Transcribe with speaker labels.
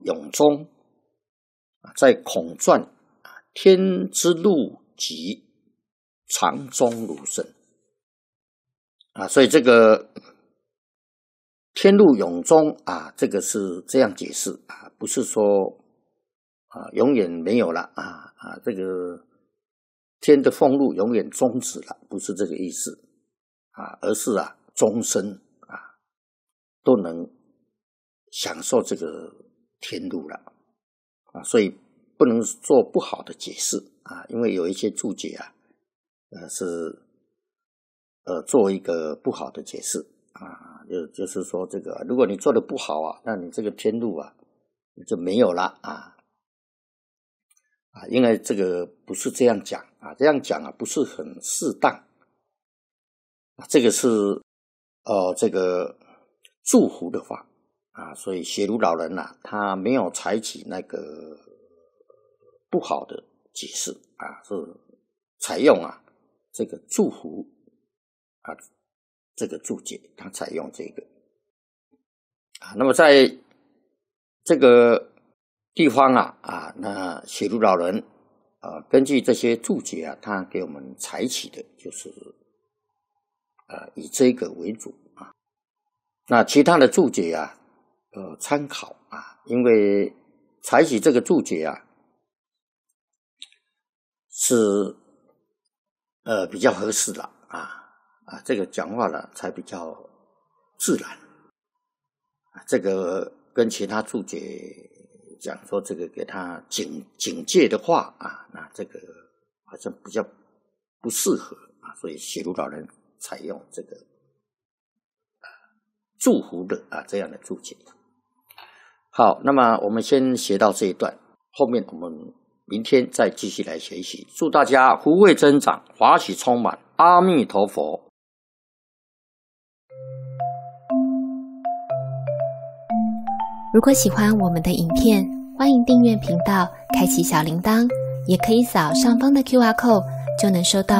Speaker 1: 永宗在孔传天之路集常中如圣所以这个天路永宗这个是这样解释不是说永远没有了这个天的俸禄永远终止了，不是这个意思而是终身都能享受这个天路了所以不能做不好的解释因为有一些注解是做一个不好的解释就是说这个如果你做的不好那你这个天路就没有了因为这个不是这样讲这样讲不是很适当这个是这个祝福的话所以写如老人他没有采取那个不好的解释是采用这个祝福这个注解，他采用这个那么在这个地方那写如老人根据这些注解他给我们采取的就是以这个为主那其他的注解参考因为采取这个注解是比较合适的这个讲话才比较自然这个跟其他注解讲说这个给他警戒的话那这个好像比较不适合所以写如老人采用这个祝福的这样的注解。好，那么我们先学到这一段，后面我们明天再继续来学习。祝大家福慧增长，法喜充满，阿弥陀佛。
Speaker 2: 如果喜欢我们的影片，欢迎订阅频道，开启小铃铛，也可以扫上方的 QR code，就能收到